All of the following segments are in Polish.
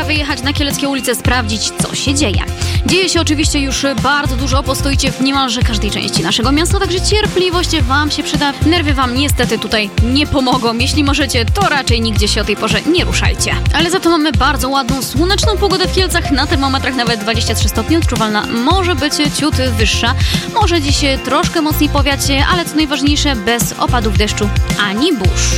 wyjechać na Kieleckie ulice, sprawdzić, co się dzieje. Dzieje się oczywiście już bardzo dużo, postoicie w niemalże każdej części naszego miasta, także cierpliwość wam się przyda. Nerwy wam niestety tutaj nie pomogą. Jeśli możecie, to raczej nigdzie się o tej porze nie ruszajcie. Ale za to mamy bardzo ładną, słoneczną pogodę w Kielcach. Na termometrach nawet 23 stopni, odczuwalna może być ciut wyższa. Może dziś troszkę mocniej powiać, ale co najważniejsze, bez opadów deszczu ani burz.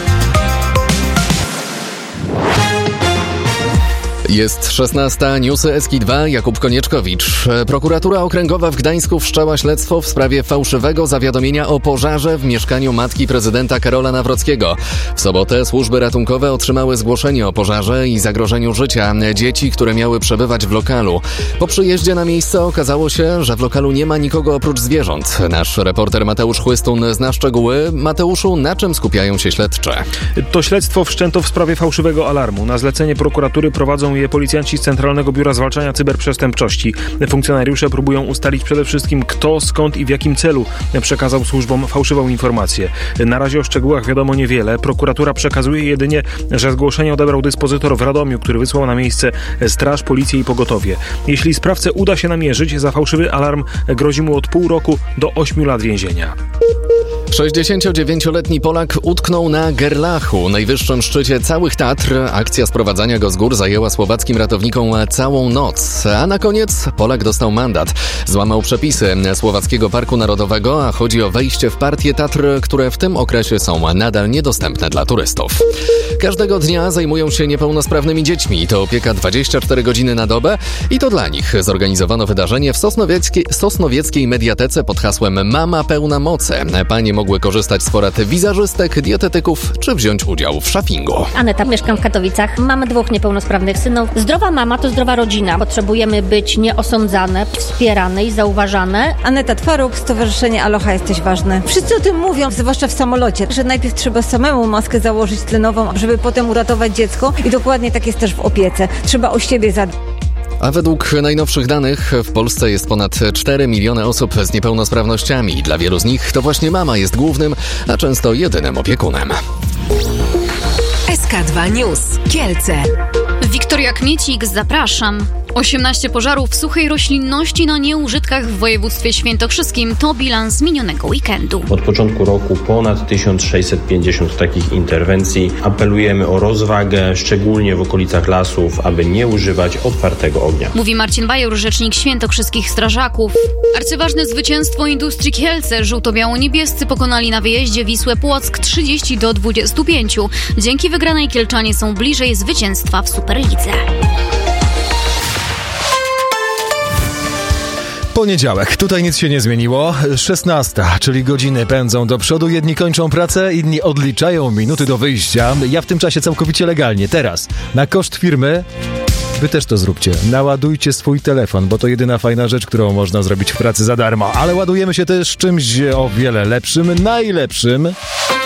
Jest 16, newsy SK2, Jakub Konieczkowicz. Prokuratura Okręgowa w Gdańsku wszczęła śledztwo w sprawie fałszywego zawiadomienia o pożarze w mieszkaniu matki prezydenta Karola Nawrockiego. W sobotę służby ratunkowe otrzymały zgłoszenie o pożarze i zagrożeniu życia dzieci, które miały przebywać w lokalu. Po przyjeździe na miejsce okazało się, że w lokalu nie ma nikogo oprócz zwierząt. Nasz reporter Mateusz Chłystun zna szczegóły. Mateuszu, na czym skupiają się śledczy? To śledztwo wszczęto w sprawie fałszywego alarmu. Na zlecenie prokuratury prowadzą je policjanci z Centralnego Biura Zwalczania Cyberprzestępczości. Funkcjonariusze próbują ustalić przede wszystkim, kto, skąd i w jakim celu przekazał służbom fałszywą informację. Na razie o szczegółach wiadomo niewiele. Prokuratura przekazuje jedynie, że zgłoszenie odebrał dyspozytor w Radomiu, który wysłał na miejsce straż, policję i pogotowie. Jeśli sprawcę uda się namierzyć, za fałszywy alarm grozi mu od pół roku do 8 lat więzienia. 69-letni Polak utknął na Gerlachu, najwyższym szczycie całych Tatr. Akcja sprowadzania go z gór zajęła słowackim ratownikom całą noc. A na koniec Polak dostał mandat. Złamał przepisy Słowackiego Parku Narodowego, a chodzi o wejście w partię Tatr, które w tym okresie są nadal niedostępne dla turystów. Każdego dnia zajmują się niepełnosprawnymi dziećmi. To opieka 24 godziny na dobę i to dla nich zorganizowano wydarzenie w Sosnowieckiej Mediatece pod hasłem Mama pełna mocy. Panie mogły korzystać z porad wizerzystek, dietetyków czy wziąć udział w szopingu. Aneta, mieszkam w Katowicach. Mamy 2 niepełnosprawnych synów. Zdrowa mama to zdrowa rodzina. Potrzebujemy być nieosądzane, wspierane i zauważane. Aneta Twaruk, Stowarzyszenie Aloha Jesteś Ważny. Wszyscy o tym mówią, zwłaszcza w samolocie, że najpierw trzeba samemu maskę założyć tlenową, żeby potem uratować dziecko i dokładnie tak jest też w opiece. Trzeba o siebie zadbać. A według najnowszych danych w Polsce jest ponad 4 miliony osób z niepełnosprawnościami. Dla wielu z nich to właśnie mama jest głównym, a często jedynym opiekunem. SK2 News. Kielce. Wiktoria Kmiecik, zapraszam. 18 pożarów suchej roślinności na nieużytkach w województwie świętokrzyskim to bilans minionego weekendu. Od początku roku ponad 1650 takich interwencji. Apelujemy o rozwagę, szczególnie w okolicach lasów, aby nie używać otwartego ognia. Mówi Marcin Bajor, rzecznik świętokrzyskich strażaków. Arcyważne zwycięstwo Industrii Kielce. Żółto-biało-niebiescy pokonali na wyjeździe Wisłę Płock 30-25. Dzięki wygranej Kielczanie są bliżej zwycięstwa w Superlidze. Poniedziałek. Tutaj nic się nie zmieniło. 16, czyli godziny pędzą do przodu. Jedni kończą pracę, inni odliczają minuty do wyjścia. Ja w tym czasie całkowicie legalnie. Teraz, na koszt firmy, wy też to zróbcie. Naładujcie swój telefon, bo to jedyna fajna rzecz, którą można zrobić w pracy za darmo. Ale ładujemy się też czymś o wiele lepszym, najlepszym.